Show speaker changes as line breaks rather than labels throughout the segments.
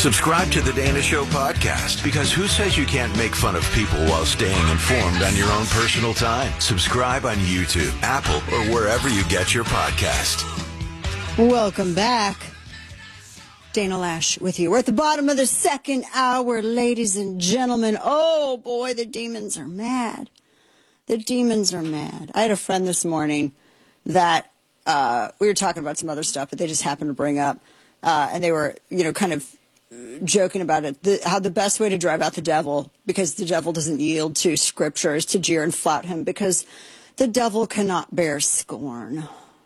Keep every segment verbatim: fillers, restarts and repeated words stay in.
Subscribe to the Dana Show podcast, because who says you can't make fun of people while staying informed on your own personal time? Subscribe on YouTube, Apple, or wherever you get your podcast.
Welcome back. Dana Lash with you. We're at the bottom of the second hour, ladies and gentlemen. Oh, boy, the demons are mad. The demons are mad. I had a friend this morning that uh, we were talking about some other stuff, but they just happened to bring up, uh, and they were, you know, kind of joking about it, the, how the best way to drive out the devil, because the devil doesn't yield to Scripture, is to jeer and flout him, because the devil cannot bear scorn.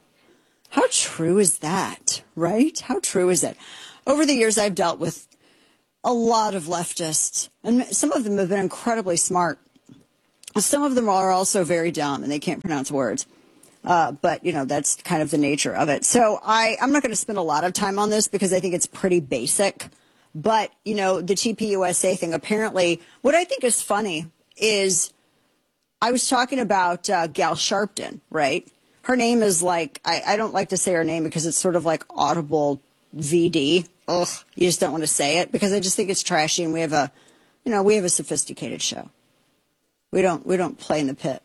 How true is that, right? How true is it? Over the years, I've dealt with a lot of leftists, and some of them have been incredibly smart. Some of them are also very dumb, and they can't pronounce words. Uh, but, you know, that's kind of the nature of it. So I, I'm not going to spend a lot of time on this because I think it's pretty basic. But, you know, the T P U S A thing, apparently, what I think is funny is I was talking about uh, Gal Sharpton, right? Her name is like, I, I don't like to say her name because it's sort of like Audible V D. Ugh, you just don't want to say it because I just think it's trashy, and we have a, you know, we have a sophisticated show. We don't, we don't play in the pit.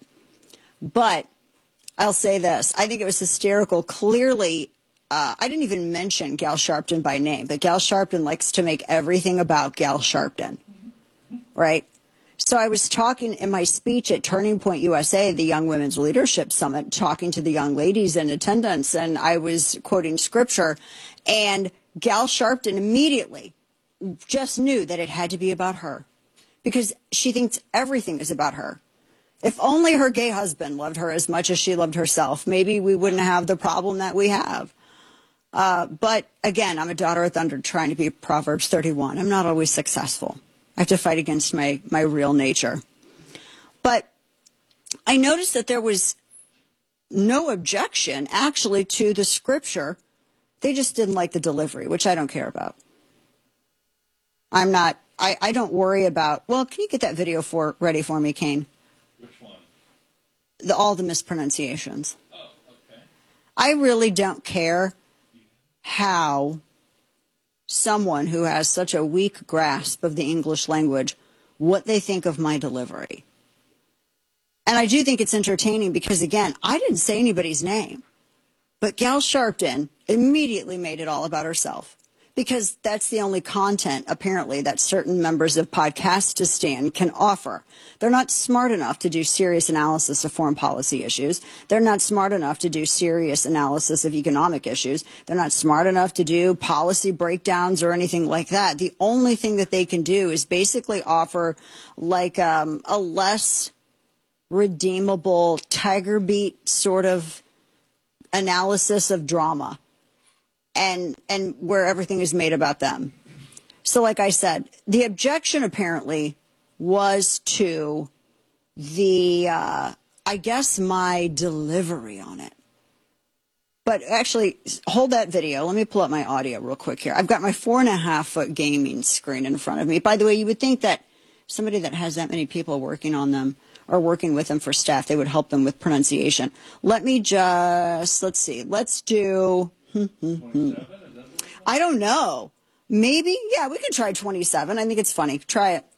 But I'll say this. I think it was hysterical. Clearly, uh, I didn't even mention Gal Sharpton by name, but Gal Sharpton likes to make everything about Gal Sharpton, right? So I was talking in my speech at Turning Point U S A, the Young Women's Leadership Summit, talking to the young ladies in attendance, and I was quoting Scripture, and Gal Sharpton immediately just knew that it had to be about her because she thinks everything is about her. If only her gay husband loved her as much as she loved herself, maybe we wouldn't have the problem that we have. Uh, but again, I'm a daughter of thunder trying to be Proverbs thirty-one. I'm not always successful. I have to fight against my, my real nature. But I noticed that there was no objection, actually, to the Scripture. They just didn't like the delivery, which I don't care about. I'm not, I, I don't worry about, well, can you get that video for ready for me, Kane?
Which one?
The, all the mispronunciations.
Oh, okay.
I really don't care how someone who has such a weak grasp of the English language, what they think of my delivery. And I do think it's entertaining because, again, I didn't say anybody's name. But Gal Sharpton immediately made it all about herself because that's the only content, apparently, that certain members of Podcastistan can offer. They're not smart enough to do serious analysis of foreign policy issues. They're not smart enough to do serious analysis of economic issues. They're not smart enough to do policy breakdowns or anything like that. The only thing that they can do is basically offer like um, a less redeemable Tiger Beat sort of analysis of drama and and where everything is made about them. So like I said, the objection apparently was to the, uh, I guess, my delivery on it. But actually, hold that video. Let me pull up my audio real quick here. I've got my four and a half foot gaming screen in front of me. By the way, you would think that somebody that has that many people working on them or working with them for staff, they would help them with pronunciation. Let me just, let's see, let's do, I don't know. Maybe, yeah, we could try twenty-seven. I think it's funny. Try it.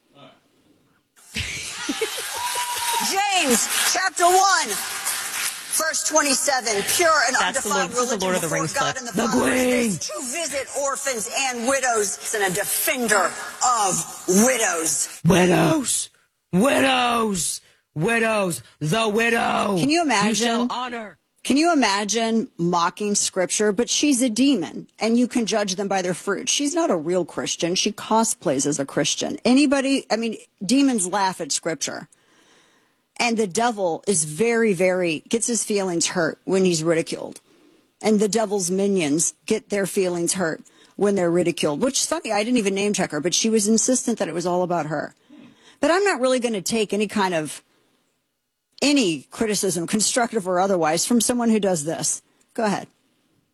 James, chapter one, verse twenty-seven, pure and
That's
undefiled
the Lord,
religion
the Lord of the
before
Rings
God
clip.
and the,
The
Father
Queen.
is to visit orphans and widows and a defender of widows.
Widows, widows, widows, the widow.
Can you imagine?
You shall honor.
Can you imagine mocking Scripture? But she's a demon, and you can judge them by their fruit. She's not a real Christian. She cosplays as a Christian. Anybody, I mean, demons laugh at Scripture. And the devil is very, very, gets his feelings hurt when he's ridiculed. And the devil's minions get their feelings hurt when they're ridiculed, which is funny. I didn't even name check her, but she was insistent that it was all about her. But I'm not really going to take any kind of, any criticism, constructive or otherwise, from someone who does this. Go ahead.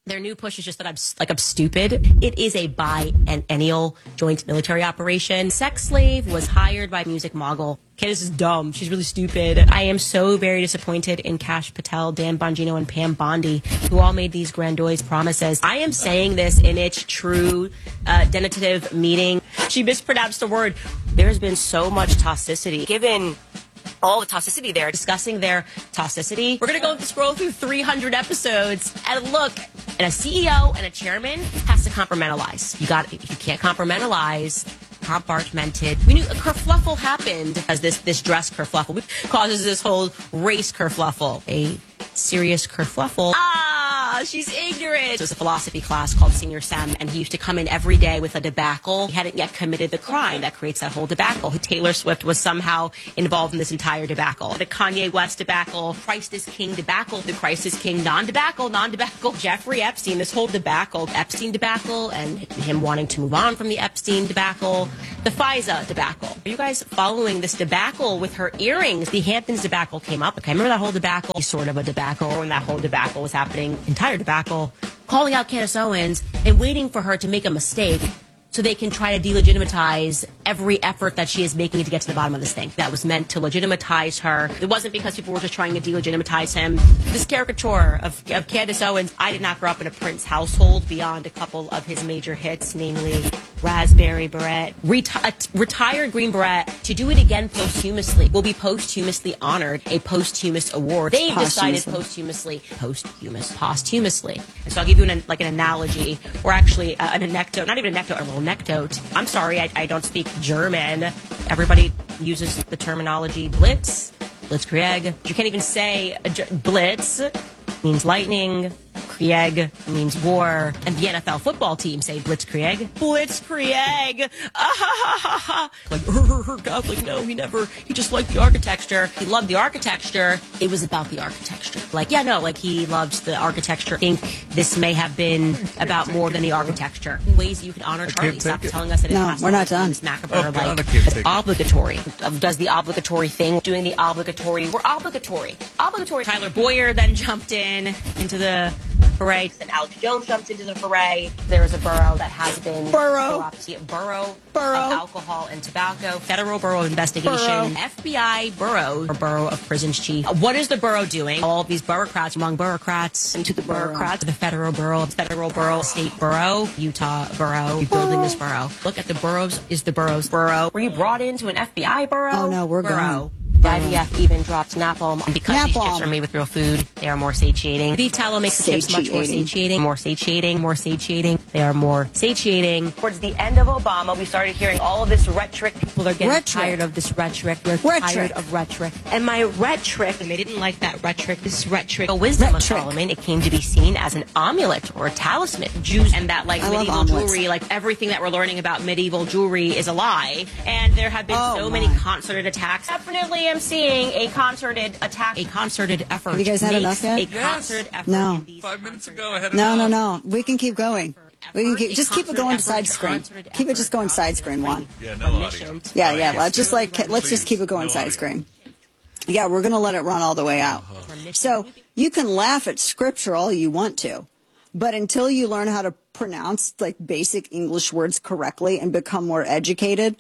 Their new push is just that I'm like I'm stupid. It is a biennial joint military operation. Sex slave was hired by music mogul. Candace is dumb. She's really stupid. I am so very disappointed in Kash Patel, Dan Bongino, and Pam Bondi, who all made these grandiose promises. I am saying this in its true uh, denotative meaning. She mispronounced a word. There's been so much toxicity given all the toxicity there, discussing their toxicity. We're going to go scroll through three hundred episodes and look, and a C E O and a chairman has to compartmentalize. You got, if you can't compartmentalize, compartmented. We knew a kerfluffle happened as this, this dress kerfluffle which causes this whole race kerfluffle. A serious kerfluffle. Ah, she's ignorant. It was a philosophy class called Senior Sem, and he used to come in every day with a debacle. He hadn't yet committed the crime that creates that whole debacle. Taylor Swift was somehow involved in this entire debacle. The Kanye West debacle, Christ is King debacle, the Christ is King non-debacle, non-debacle, Jeffrey Epstein, this whole debacle, Epstein debacle, and him wanting to move on from the Epstein debacle, the FISA debacle. Are you guys following this debacle with her earrings? The Hamptons debacle came up. Okay, remember that whole debacle? Sort of a debacle when that whole debacle was happening, entire debacle, calling out Candace Owens and waiting for her to make a mistake so they can try to delegitimize every effort that she is making to get to the bottom of this thing. That was meant to legitimatize her. It wasn't because people were just trying to delegitimize him. This caricature of, of Candace Owens, I did not grow up in a Prince household beyond a couple of his major hits, namely Raspberry Beret. Reti- retired Green Beret to do it again posthumously will be posthumously honored, a posthumous award. They decided posthumously, posthumous, posthumously. And so I'll give you an, like an analogy, or actually uh, an anecdote, not even an anecdote, a little anecdote. I'm sorry, I, I don't speak German. Everybody uses the terminology blitz, blitzkrieg. You can't even say a, blitz means lightning. Krieg means war, and the N F L football team say blitzkrieg. Blitzkrieg! Ah, ha, ha, ha, ha. Like, her, her, her, God, like, no, he never, he just liked the architecture. He loved the architecture. It was about the architecture. Like, yeah, no, like, he loved the architecture. I think this may have been about more than the architecture. Ways you can honor Charlie. Stop telling us that it
No,
has
we're
to
not
be
done.
Miz Macabre,
Oh, God,
like,
I can't take it.
obligatory. Does the obligatory thing, doing the obligatory. We're obligatory. Obligatory. Tyler Boyer then jumped in, into the foray. Then Alex Jones jumped into the foray. There is a borough that has been
Borough.
corrupt- Borough,
Borough.
of alcohol and tobacco. Federal Bureau of Investigation.
Borough.
F B I Borough, or Borough of Prisons Chief. What is the borough doing? All of these bureaucrats, among bureaucrats, into the bureaucrats, the Federal Bureau, Federal Bureau, State Borough, Utah Borough, building this borough. Look at the boroughs. Is the boroughs borough? Were you brought into an F B I borough?
Oh, no, we're
borough.
gone.
The I V F even dropped napalm. And because these
Napalm.
chips are made with real food, they are more satiating. Beef tallow makes the chips much more
Satiating.
satiating. More satiating, more satiating. They are more satiating. Towards the end of Obama, we started hearing all of this rhetoric. People are getting
Rhetoric.
tired of this rhetoric. They're
Rhetoric.
tired of rhetoric. And my rhetoric, and they didn't like that rhetoric, this rhetoric. The wisdom
Rhetoric.
of Solomon, it came to be seen as an amulet or a talisman. Jews and that like
I love
medieval
omelets.
jewelry, like everything that we're learning about medieval jewelry is a lie. And there have been
Oh,
so
my.
many concerted attacks. Definitely am seeing a concerted attack, a concerted effort.
Have you guys had
makes
enough yet?
A concerted effort.
No.
in these
Five minutes
concerted
ago, I had
No, no,
enough.
no. We can keep going. We can keep, just keep it going side screen. Keep it just going side screen one.
Yeah, no audio.
Yeah, yeah. Let's just like let's just keep it going
No
side
audio.
screen. Yeah, we're gonna let it run all the way out. So you can laugh at scripture all you want to, but until you learn how to pronounce like basic English words correctly and become more educated,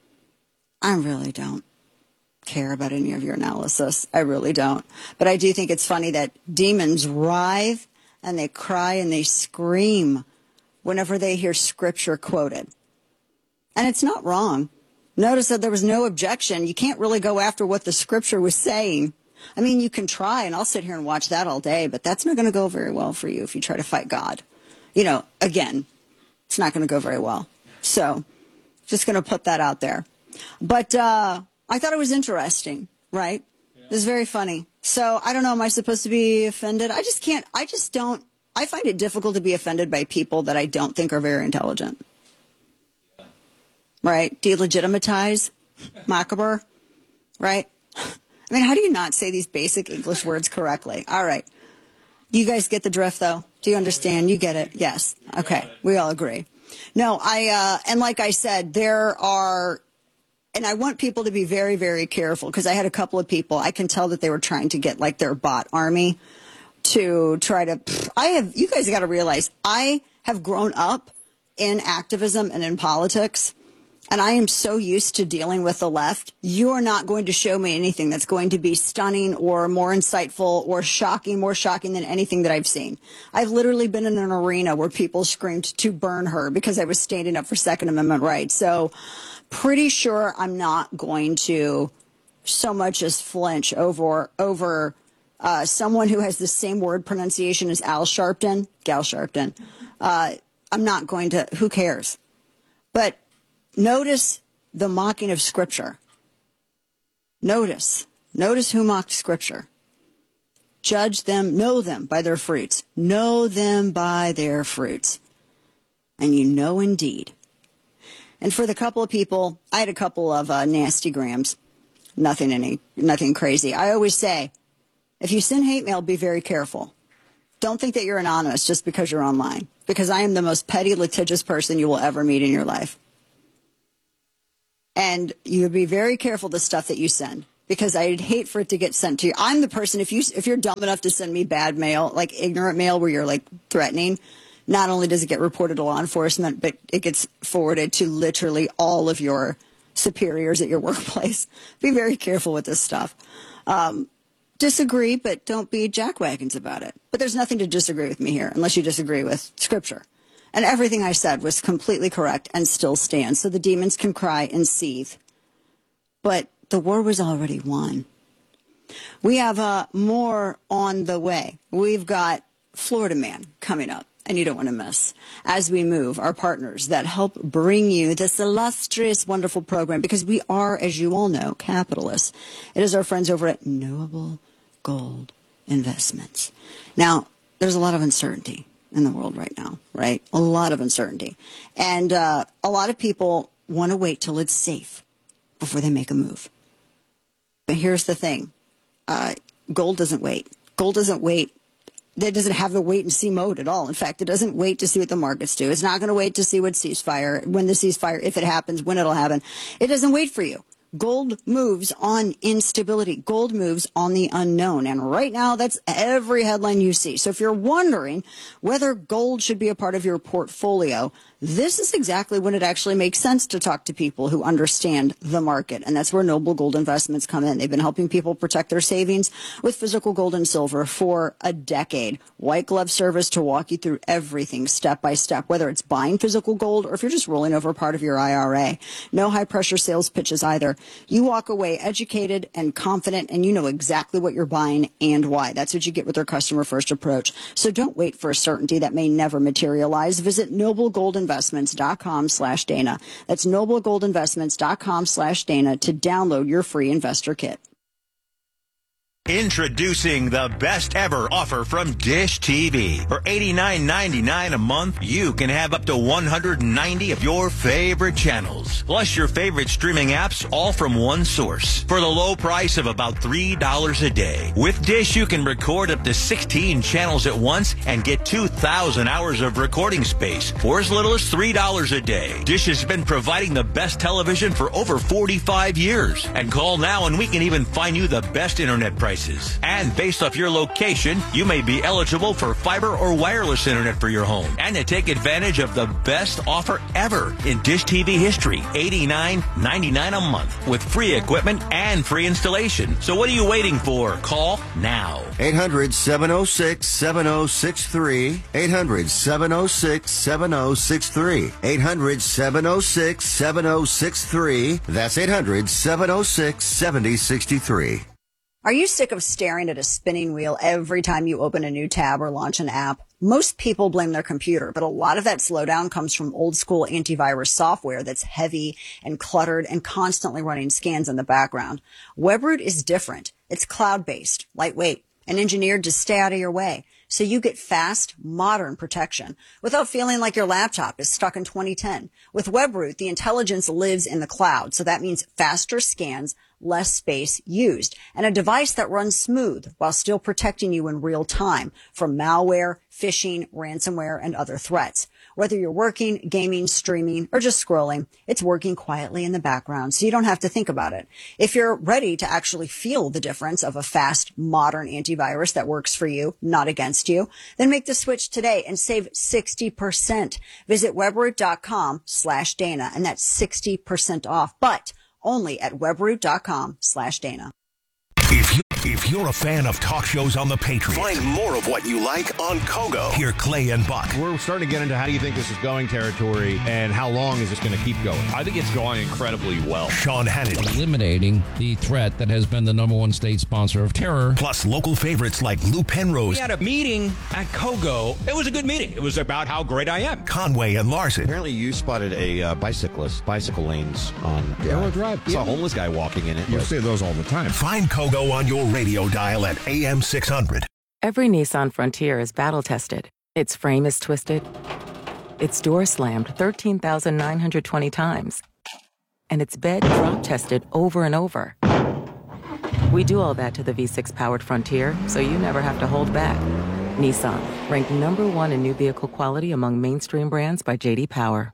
I really don't care about any of your analysis. I really don't. But I do think it's funny that demons writhe and they cry and they scream whenever they hear scripture quoted. And it's not wrong. Notice that there was no objection. You can't really go after what the scripture was saying. I mean, you can try, and I'll sit here and watch that all day, but that's not going to go very well for you if you try to fight God. You know, again, it's not going to go very well. So, just going to put that out there. But uh, I thought it was interesting, right? Yeah. It was very funny. So, I don't know, am I supposed to be offended? I just can't, I just don't, I find it difficult to be offended by people that I don't think are very intelligent. Right? Delegitimize, macabre, right? I mean, how do you not say these basic English words correctly? All right. You guys get the drift, though? Do you understand? You get it? Yes. Okay. We all agree. No, I, uh, and like I said, there are, and I want people to be very, very careful because I had a couple of people, I can tell that they were trying to get like their bot army to try to, I have, you guys got to realize, I have grown up in activism and in politics, and I am so used to dealing with the left. You are not going to show me anything that's going to be stunning or more insightful or shocking, more shocking than anything that I've seen. I've literally been in an arena where people screamed to burn her because I was standing up for Second Amendment rights. So pretty sure I'm not going to so much as flinch over, over, uh, someone who has the same word pronunciation as Al Sharpton, Gal Sharpton. Uh, I'm not going to, who cares? But notice the mocking of Scripture. Notice. Notice who mocked Scripture. Judge them, know them by their fruits. Know them by their fruits. And you know indeed. And for the couple of people, I had a couple of uh, nasty grams. Nothing any, nothing crazy. I always say, if you send hate mail, be very careful. Don't think that you're anonymous just because you're online. Because I am the most petty, litigious person you will ever meet in your life. And you would be very careful the stuff that you send, because I'd hate for it to get sent to you. I'm the person, if you if you're dumb enough to send me bad mail, like ignorant mail where you're like threatening, not only does it get reported to law enforcement, but it gets forwarded to literally all of your superiors at your workplace. Be very careful with this stuff. Um, disagree, but don't be jackwagons about it. But there's nothing to disagree with me here, unless you disagree with Scripture. And everything I said was completely correct and still stands. So the demons can cry and seethe. But the war was already won. We have uh, more on the way. We've got Florida Man coming up, and you don't want to miss, as we move our partners that help bring you this illustrious, wonderful program, because we are, as you all know, capitalists. It is our friends over at Noble Gold Investments. Now, there's a lot of uncertainty in the world right now, right? A lot of uncertainty. And uh, a lot of people want to wait till it's safe before they make a move. But here's the thing. Uh, gold doesn't wait. Gold doesn't wait. It doesn't have the wait and see mode at all. In fact, it doesn't wait to see what the markets do. It's not going to wait to see what ceasefire, when the ceasefire, if it happens, when it'll happen. It doesn't wait for you. Gold moves on instability. Gold moves on the unknown. And right now, that's every headline you see. So if you're wondering whether gold should be a part of your portfolio, this is exactly when it actually makes sense to talk to people who understand the market. And that's where Noble Gold Investments come in. They've been helping people protect their savings with physical gold and silver for a decade. White glove service to walk you through everything step by step, whether it's buying physical gold or if you're just rolling over part of your I R A. No high pressure sales pitches either. You walk away educated and confident, and you know exactly what you're buying and why. That's what you get with their customer first approach. So don't wait for a certainty that may never materialize. Visit Noble Gold Investments. Investments.com slash Dana. That's noblegoldinvestments.com slash Dana to download your free investor kit.
Introducing the best ever offer from Dish T V. For eighty-nine ninety-nine a month, you can have up to one hundred ninety of your favorite channels, plus your favorite streaming apps, all from one source, for the low price of about three dollars a day. With Dish, you can record up to sixteen channels at once and get two thousand hours of recording space for as little as three dollars a day. Dish has been providing the best television for over forty-five years. And call now and we can even find you the best internet price. And based off your location, you may be eligible for fiber or wireless internet for your home. And to take advantage of the best offer ever in Dish T V history, eighty-nine ninety-nine a month with free equipment and free installation. So what are you waiting for? Call now.
eight hundred, seven oh six, seven oh six three. eight hundred, seven oh six, seven oh six three. eight hundred, seven oh six, seven oh six three. That's eight hundred, seven oh six, seven oh six three.
Are you sick of staring at a spinning wheel every time you open a new tab or launch an app? Most people blame their computer, but a lot of that slowdown comes from old school antivirus software that's heavy and cluttered and constantly running scans in the background. Webroot is different. It's cloud-based, lightweight, and engineered to stay out of your way. So you get fast, modern protection without feeling like your laptop is stuck in twenty ten. With Webroot, the intelligence lives in the cloud. So that means faster scans, less space used, and a device that runs smooth while still protecting you in real time from malware, phishing, ransomware, and other threats. Whether you're working, gaming, streaming, or just scrolling, it's working quietly in the background so you don't have to think about it. If you're ready to actually feel the difference of a fast, modern antivirus that works for you, not against you, then make the switch today and save sixty percent. Visit webroot.com slash Dana, and that's sixty percent off, but only at webroot.com slash Dana.
If, you, if you're a fan of talk shows on the Patriot,
find more of what you like on Kogo.
Hear Clay and Buck.
We're starting to get into how do you think this is going territory and how long is this going to keep going?
I think it's going incredibly well.
Sean Hannity.
Eliminating the threat that has been the number one state sponsor of terror.
Plus local favorites like Lou Penrose.
We had a meeting at Kogo. It was a good meeting. It was about how great I am.
Conway and Larson.
Apparently you spotted a uh, bicyclist, bicycle lanes on Arrow Drive. I saw a homeless guy walking in it.
You see those all the time.
Find Kogo on your radio dial at A M six hundred.
Every Nissan Frontier is battle-tested. Its frame is twisted. Its door slammed thirteen thousand nine hundred twenty times. And its bed drop-tested over and over. We do all that to the V six powered Frontier, so you never have to hold back. Nissan, ranked number one in new vehicle quality among mainstream brands by J D Power.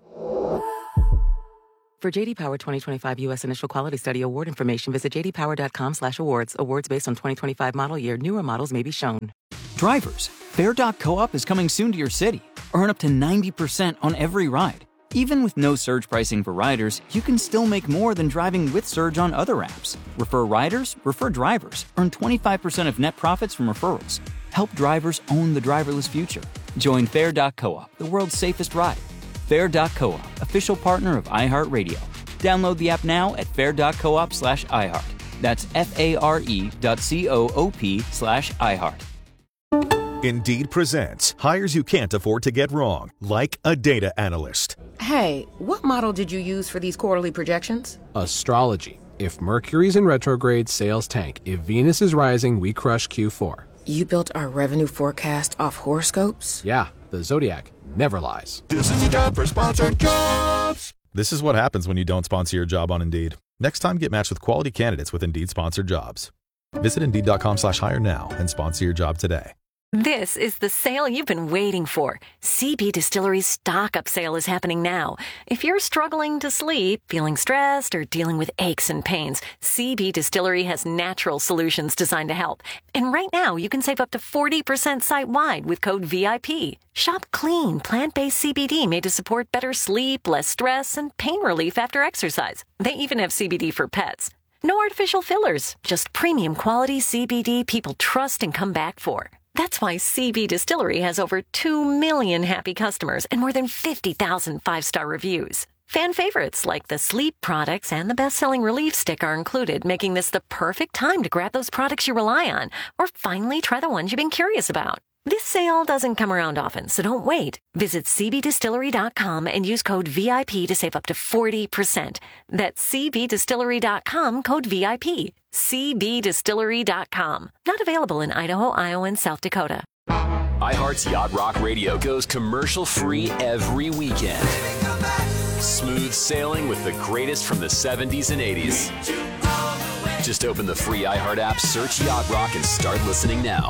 For J D Power twenty twenty-five U S Initial Quality Study Award information, visit j d power dot com slash awards. Awards based on twenty twenty-five model year. Newer models may be shown.
Drivers, Fair dot coop is coming soon to your city. Earn up to ninety percent on every ride. Even with no surge pricing for riders, you can still make more than driving with Surge on other apps. Refer riders, refer drivers. Earn twenty-five percent of net profits from referrals. Help drivers own the driverless future. Join Fair dot coop, the world's safest ride. Fair dot coop, official partner of iHeartRadio. Download the app now at fair dot coop slash iHeart. That's F-A-R-E dot C-O-O-P slash iHeart.
Indeed presents hires you can't afford to get wrong, like a data analyst.
Hey, what model did you use for these quarterly projections?
Astrology. If Mercury's in retrograde, sales tank. If Venus is rising, we crush Q four.
You built our revenue forecast off horoscopes?
Yeah, the Zodiac never lies.
This is a job for sponsored jobs.
This is what happens when you don't sponsor your job on Indeed. Next time, get matched with quality candidates with Indeed sponsored jobs. Visit Indeed.com slash hire now and sponsor your job today.
This is the sale you've been waiting for. C B Distillery's stock-up sale is happening now. If you're struggling to sleep, feeling stressed, or dealing with aches and pains, C B Distillery has natural solutions designed to help. And right now, you can save up to forty percent site-wide with code V I P. Shop clean, plant-based C B D made to support better sleep, less stress, and pain relief after exercise. They even have C B D for pets. No artificial fillers, just premium quality C B D people trust and come back for. That's why C B Distillery has over two million happy customers and more than fifty thousand five-star reviews. Fan favorites like the sleep products and the best-selling relief stick are included, making this the perfect time to grab those products you rely on or finally try the ones you've been curious about. This sale doesn't come around often, so don't wait. Visit c b distillery dot com and use code V I P to save up to forty percent. That's c b distillery dot com, code V I P. c b distillery dot com. Not available in Idaho, Iowa, and South Dakota.
iHeart's Yacht Rock Radio goes commercial-free every weekend. Smooth sailing with the greatest from the seventies and eighties. Just open the free iHeart app, search Yacht Rock, and start listening now.